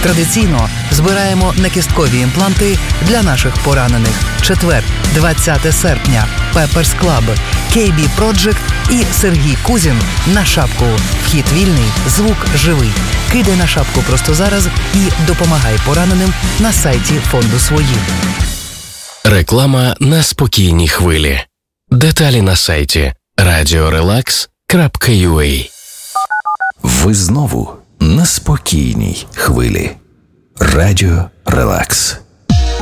Традиційно збираємо накісткові імпланти для наших поранених. Четвер, 20 серпня. Peppers Club, KB Project і Сергій Кузін на шапку. Вхід вільний, звук живий. Кидай на шапку просто зараз і допомагай пораненим на сайті фонду «Свої». Реклама на спокійній хвилі. Деталі на сайті radiorelax.ua. Ви знову на спокійній хвилі. Радіо Релакс.